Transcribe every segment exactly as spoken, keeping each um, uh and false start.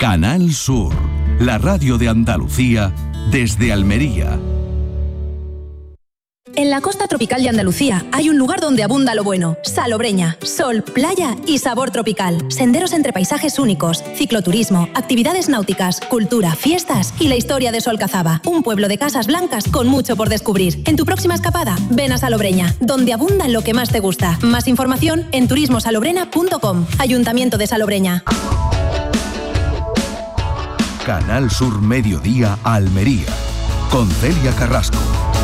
Canal Sur, la radio de Andalucía desde Almería. En la costa tropical de Andalucía hay un lugar donde abunda lo bueno. Salobreña, sol, playa y sabor tropical. Senderos entre paisajes únicos, cicloturismo, actividades náuticas, cultura, fiestas y la historia de Solcazaba. Un pueblo de casas blancas con mucho por descubrir. En tu próxima escapada, ven a Salobreña, donde abunda lo que más te gusta. Más información en turismo salobrena punto com. Ayuntamiento de Salobreña. Canal Sur Mediodía Almería, con Celia Carrasco.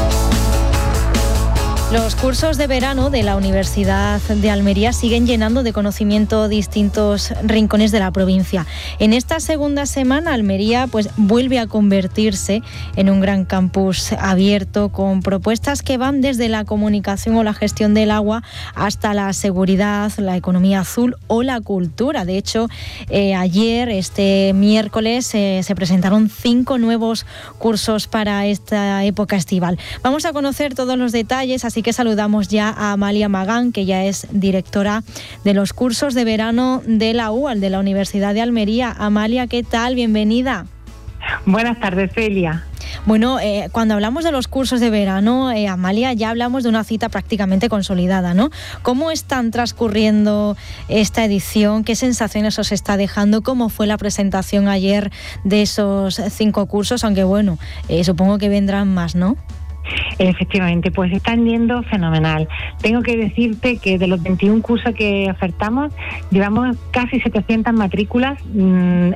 Los cursos de verano de la Universidad de Almería siguen llenando de conocimiento distintos rincones de la provincia. En esta segunda semana, Almería pues vuelve a convertirse en un gran campus abierto con propuestas que van desde la comunicación o la gestión del agua hasta la seguridad, la economía azul o la cultura. De hecho, eh, ayer, este miércoles, eh, se presentaron cinco nuevos cursos para esta época estival. Vamos a conocer todos los detalles, así que saludamos ya a Amalia Magán, que ya es directora de los cursos de verano de la U A L, de la Universidad de Almería. Amalia, ¿qué tal? Bienvenida. Buenas tardes, Celia. Bueno, eh, cuando hablamos de los cursos de verano, eh, Amalia, ya hablamos de una cita prácticamente consolidada, ¿no? ¿Cómo están transcurriendo esta edición? ¿Qué sensaciones os está dejando? ¿Cómo fue la presentación ayer de esos cinco cursos? Aunque bueno, eh, supongo que vendrán más, ¿no? Efectivamente, pues están yendo fenomenal. Tengo que decirte que de los veintiún cursos que ofertamos, llevamos casi setecientas matrículas, mmm,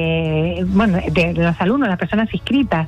eh, bueno, de, de los alumnos, las personas inscritas.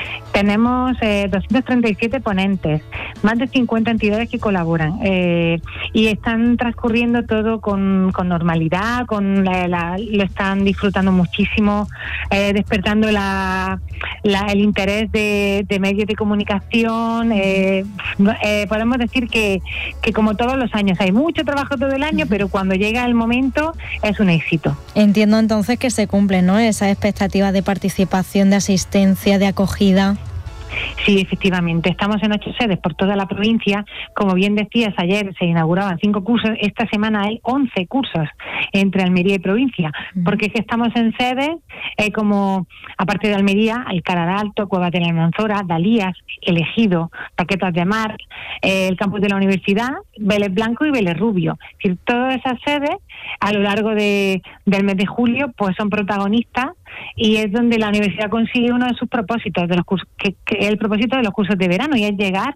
Tenemos eh, doscientos treinta y siete ponentes, más de cincuenta entidades que colaboran eh, y están transcurriendo todo con, con normalidad, con la, la, lo están disfrutando muchísimo, eh, despertando la, la, el interés de, de medios de comunicación. Eh, eh, podemos decir que, que como todos los años hay mucho trabajo todo el año, pero cuando llega el momento es un éxito. Entiendo entonces que se cumplen, ¿no?, esas expectativas de participación, de asistencia, de acogida. Sí, efectivamente. Estamos en ocho sedes por toda la provincia. Como bien decías, ayer se inauguraban cinco cursos. Esta semana hay once cursos entre Almería y provincia, porque es que estamos en sedes eh, como, aparte de Almería, Alcalá de Alto, Cuevas de la Almanzora, Dalías, El Ejido, Paquetas de Mar, eh, el campus de la universidad, Vélez Blanco y Vélez Rubio. Es decir, todas esas sedes a lo largo de, del mes de julio pues son protagonistas, y es donde la universidad consigue uno de sus propósitos, de los cursos, que, que el propósito de los cursos de verano, y es llegar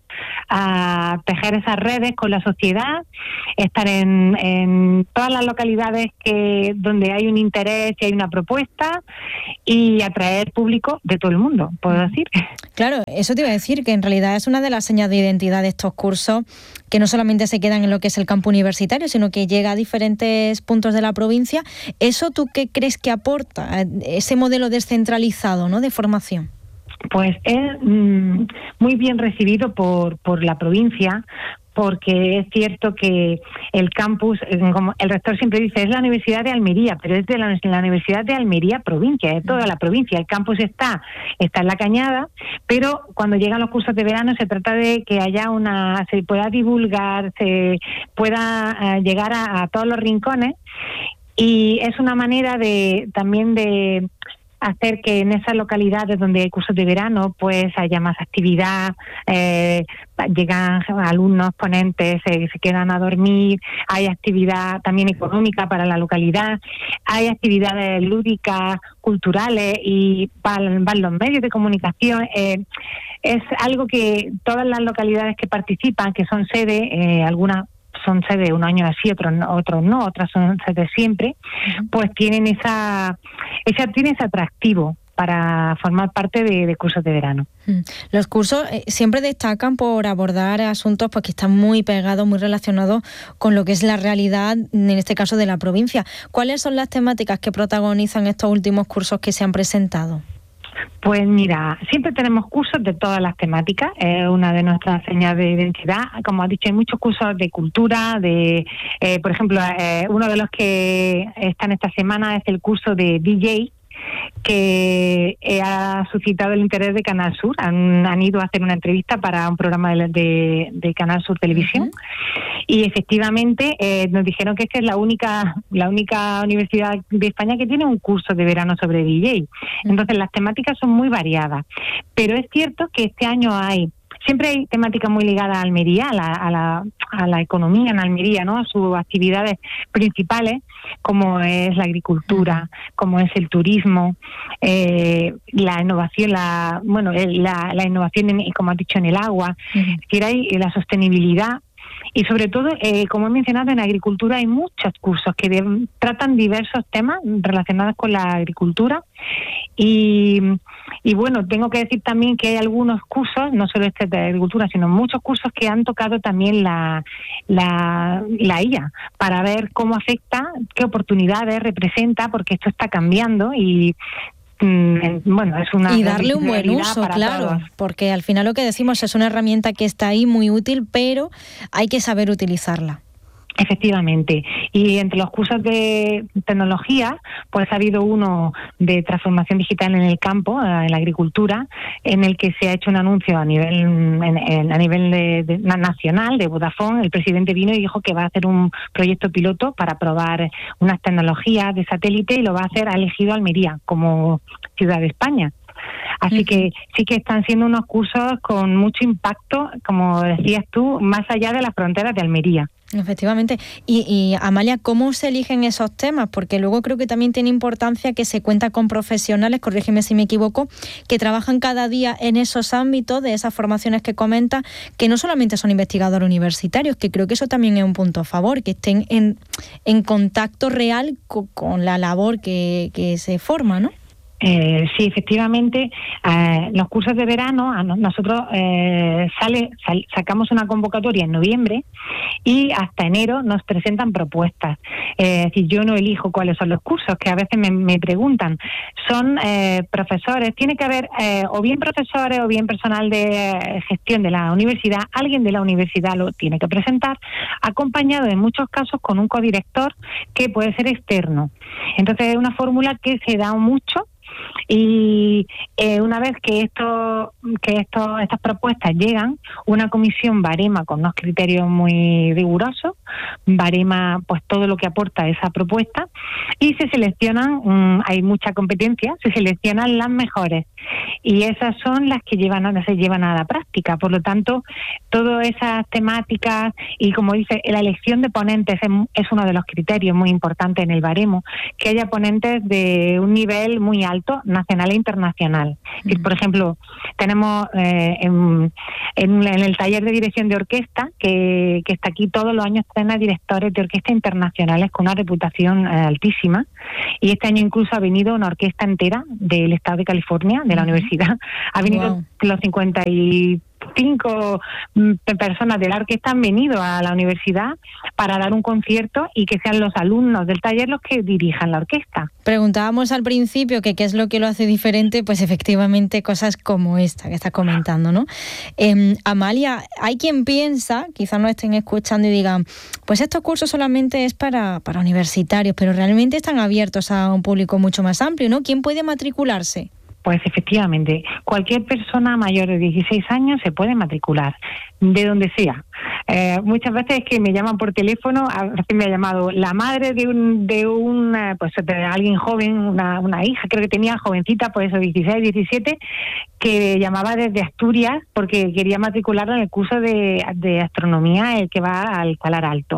a tejer esas redes con la sociedad, estar en, en todas las localidades que donde hay un interés y hay una propuesta, y atraer público de todo el mundo, puedo decir. Claro, eso te iba a decir, que en realidad es una de las señas de identidad de estos cursos, que no solamente se quedan en lo que es el campo universitario, sino que llega a diferentes puntos de la provincia. ¿Eso tú qué crees que aporta, ese modelo descentralizado, ¿no?, de formación? Pues es mmm, muy bien recibido por, por la provincia, porque es cierto que el campus, como el rector siempre dice, es la Universidad de Almería, pero es de la, la Universidad de Almería provincia, es toda la provincia. El campus está, está en la Cañada, pero cuando llegan los cursos de verano se trata de que haya una, se pueda divulgar, se pueda uh, llegar a, a todos los rincones, y es una manera de también de hacer que en esas localidades donde hay cursos de verano pues haya más actividad, eh, llegan alumnos, ponentes, eh, se quedan a dormir, hay actividad también económica para la localidad, hay actividades lúdicas, culturales, y van, van los medios de comunicación. Eh, es algo que todas las localidades que participan, que son sedes, eh, algunas son sedes un año así, otros no, otros no, otras son sedes siempre, pues tienen esa, esa tiene ese atractivo para formar parte de, de cursos de verano. Los cursos eh, siempre destacan por abordar asuntos pues, que están muy pegados, muy relacionados con lo que es la realidad, en este caso de la provincia. ¿Cuáles son las temáticas que protagonizan estos últimos cursos que se han presentado? Pues mira, siempre tenemos cursos de todas las temáticas, es eh, una de nuestras señas de identidad. Como has dicho, hay muchos cursos de cultura, de, eh, por ejemplo, eh, uno de los que están esta semana es el curso de D J, que eh, ha suscitado el interés de Canal Sur. Han, han ido a hacer una entrevista para un programa de, de, de Canal Sur Televisión. Uh-huh. Y efectivamente eh, nos dijeron que esta es la única la única universidad de España que tiene un curso de verano sobre D J. Uh-huh. Entonces las temáticas son muy variadas. Pero es cierto que este año hay Siempre hay temáticas muy ligadas a Almería, a la, a la, a la economía en Almería, ¿no? A sus actividades principales, como es la agricultura, como es el turismo, eh, la innovación, la bueno, la, la innovación, en, como has dicho, en el agua, uh-huh. Es decir, hay la sostenibilidad. Y sobre todo, eh, como he mencionado, en agricultura hay muchos cursos que de, tratan diversos temas relacionados con la agricultura. Y, y bueno, tengo que decir también que hay algunos cursos, no solo este de agricultura, sino muchos cursos que han tocado también la, la, la I A, para ver cómo afecta, qué oportunidades representa, porque esto está cambiando y... bueno, es una y darle un buen uso, claro, todos. Porque al final lo que decimos es una herramienta que está ahí muy útil, pero hay que saber utilizarla. Efectivamente. Y entre los cursos de tecnología, pues ha habido uno de transformación digital en el campo, en la agricultura, en el que se ha hecho un anuncio a nivel en, en, a nivel de, de, nacional de Vodafone. El presidente vino y dijo que va a hacer un proyecto piloto para probar unas tecnologías de satélite y lo va a hacer, ha elegido Almería como ciudad de España. Así uh-huh. que sí que están siendo unos cursos con mucho impacto, como decías tú, más allá de las fronteras de Almería. Efectivamente. Y, y Amalia, ¿cómo se eligen esos temas? Porque luego creo que también tiene importancia que se cuenta con profesionales, corrígeme si me equivoco, que trabajan cada día en esos ámbitos, de esas formaciones que comenta, que no solamente son investigadores universitarios, que creo que eso también es un punto a favor, que estén en, en contacto real con, con la labor que, que se forma, ¿no? Eh, sí, efectivamente, eh, los cursos de verano, a nosotros eh, sale, sal, sacamos una convocatoria en noviembre y hasta enero nos presentan propuestas. Eh, es decir, yo no elijo cuáles son los cursos, que a veces me, me preguntan. Son eh, profesores, tiene que haber eh, o bien profesores o bien personal de gestión de la universidad, alguien de la universidad lo tiene que presentar, acompañado en muchos casos con un codirector que puede ser externo. Entonces es una fórmula que se da mucho. Y eh, una vez que esto, que esto, estas propuestas llegan, una comisión barema con unos criterios muy rigurosos, barema pues todo lo que aporta esa propuesta y se seleccionan, mmm, hay mucha competencia, se seleccionan las mejores y esas son las que llevan a, se llevan a la práctica. Por lo tanto, todas esas temáticas y, como dice, la elección de ponentes es, es uno de los criterios muy importantes en el baremo, que haya ponentes de un nivel muy alto, nacional e internacional. Mm. Por ejemplo, tenemos eh, en, en, en el taller de dirección de orquesta, que, que está aquí todos los años, traen directores de orquesta internacionales con una reputación eh, altísima, y este año incluso ha venido una orquesta entera del estado de California, de la mm. universidad, ha venido wow. los cincuenta y cinco personas de la orquesta han venido a la universidad para dar un concierto y que sean los alumnos del taller los que dirijan la orquesta. Preguntábamos al principio que qué es lo que lo hace diferente, pues efectivamente cosas como esta que estás comentando, ¿no? Eh, Amalia, hay quien piensa, quizás no estén escuchando y digan, pues estos cursos solamente es para, para universitarios, pero realmente están abiertos a un público mucho más amplio, ¿no? ¿Quién puede matricularse? Pues efectivamente, cualquier persona mayor de dieciséis años se puede matricular, de donde sea. Eh, muchas veces que me llaman por teléfono, a veces me ha llamado la madre de un de un pues de alguien joven, una, una hija, creo que tenía jovencita, pues eso, dieciséis, diecisiete, que llamaba desde Asturias porque quería matricularla en el curso de, de astronomía, el que va al Salar Alto.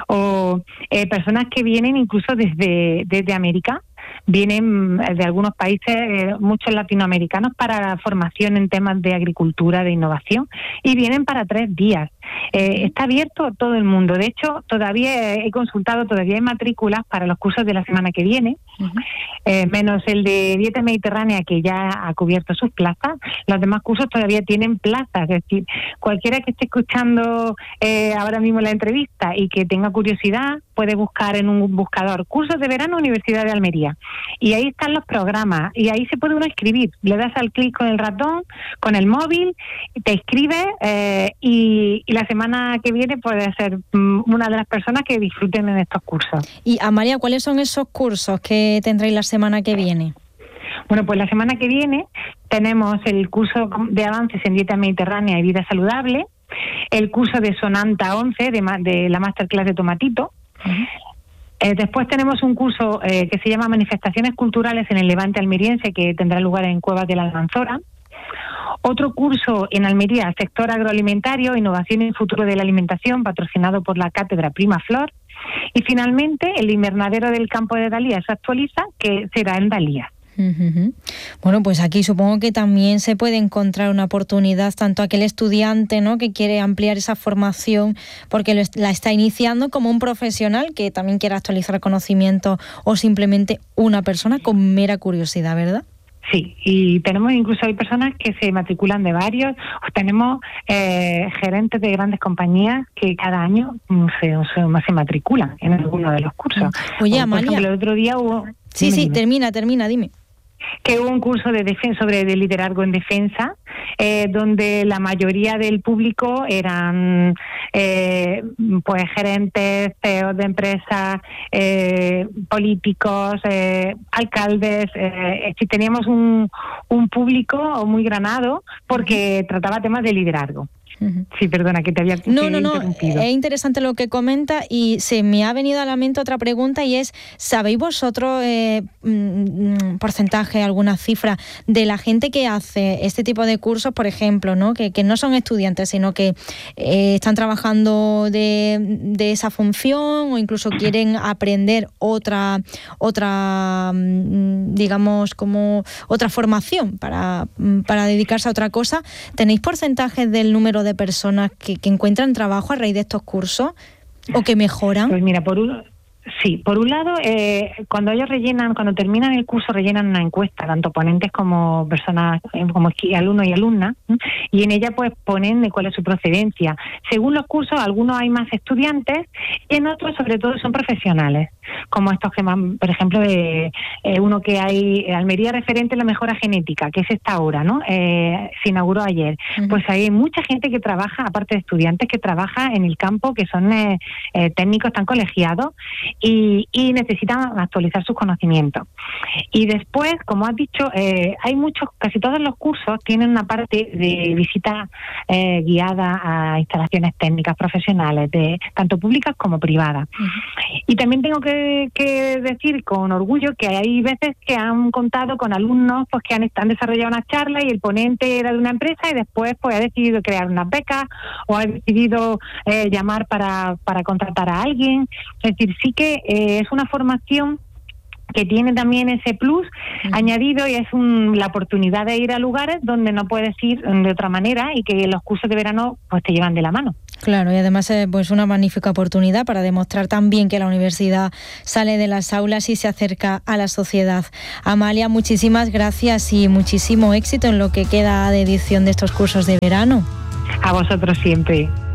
O eh, personas que vienen incluso desde, desde América, vienen de algunos países, eh, muchos latinoamericanos, para formación en temas de agricultura, de innovación, y vienen para tres días. Eh, está abierto a todo el mundo. De hecho, todavía he consultado, todavía hay matrículas para los cursos de la semana que viene, uh-huh. eh, menos el de dieta mediterránea, que ya ha cubierto sus plazas. Los demás cursos todavía tienen plazas. Es decir, cualquiera que esté escuchando eh, ahora mismo la entrevista y que tenga curiosidad, puede buscar en un buscador cursos de verano Universidad de Almería, y ahí están los programas y ahí se puede uno inscribir. Le das al clic con el ratón, con el móvil, te inscribes eh, y, y la semana que viene puedes ser um, una de las personas que disfruten en estos cursos. Y Amalia, ¿cuáles son esos cursos que tendréis la semana que viene? Bueno, pues la semana que viene tenemos el curso de avances en dieta mediterránea y vida saludable, el curso de Sonanta once de, de la masterclass de Tomatito. Uh-huh. Eh, después tenemos un curso eh, que se llama Manifestaciones Culturales en el Levante Almeriense, que tendrá lugar en Cuevas de la Almanzora. Otro curso en Almería, Sector Agroalimentario, Innovación y Futuro de la Alimentación, patrocinado por la Cátedra Prima Flor. Y finalmente, el invernadero del campo de Dalía se actualiza, que será en Dalía. Uh-huh. Bueno, pues aquí supongo que también se puede encontrar una oportunidad, tanto aquel estudiante, ¿no?, que quiere ampliar esa formación porque lo est- la está iniciando, como un profesional que también quiera actualizar conocimiento, o simplemente una persona con mera curiosidad, ¿verdad? Sí, y tenemos incluso hay personas que se matriculan de varios, o tenemos eh, gerentes de grandes compañías que cada año se, se, se matriculan en alguno de los cursos. Oye, o, Amalia. por ejemplo, el otro día hubo... Sí, dime, sí, dime. termina, termina, dime. Que hubo un curso de defensa sobre de liderazgo en defensa, eh, donde la mayoría del público eran eh, pues gerentes, C E Os de empresas, eh, políticos, eh, alcaldes. Eh, sí, teníamos un, un público muy granado porque trataba temas de liderazgo. Sí, perdona, que te había No, no, no, interrumpido. es interesante lo que comenta y se me ha venido a la mente otra pregunta, y es, ¿sabéis vosotros eh, mm, porcentaje, alguna cifra de la gente que hace este tipo de cursos, por ejemplo, ¿no?, que, que no son estudiantes, sino que eh, están trabajando de, de esa función, o incluso quieren aprender otra, otra mm, digamos, como otra formación para, para dedicarse a otra cosa? ¿Tenéis porcentajes del número de de personas que, que encuentran trabajo a raíz de estos cursos o que mejoran? Pues mira, por un, sí, por un lado, eh, cuando ellos rellenan, cuando terminan el curso, rellenan una encuesta, tanto ponentes como personas, como alumnos y alumnas, ¿sí? Y en ella pues ponen de cuál es su procedencia. Según los cursos, algunos hay más estudiantes, y en otros sobre todo son profesionales, como estos que, por ejemplo, eh, eh, uno que hay, Almería referente en la mejora genética, que es esta hora, ¿no? Eh, se inauguró ayer. Uh-huh. Pues hay mucha gente que trabaja, aparte de estudiantes, que trabaja en el campo, que son eh, eh, técnicos, están colegiados y, y necesitan actualizar sus conocimientos. Y después, como has dicho, eh, hay muchos, casi todos los cursos tienen una parte de visita eh, guiada a instalaciones técnicas profesionales, de tanto públicas como privadas. Uh-huh. Y también tengo que, que decir con orgullo que hay veces que han contado con alumnos pues que han, han desarrollado una charla y el ponente era de una empresa y después pues ha decidido crear unas becas o ha decidido eh, llamar para, para contratar a alguien. Es decir, sí que eh, es una formación que tiene también ese plus uh-huh. añadido, y es un, la oportunidad de ir a lugares donde no puedes ir de otra manera, y que los cursos de verano pues te llevan de la mano. Claro, y además es pues una magnífica oportunidad para demostrar también que la universidad sale de las aulas y se acerca a la sociedad. Amalia, muchísimas gracias y muchísimo éxito en lo que queda de edición de estos cursos de verano. A vosotros siempre.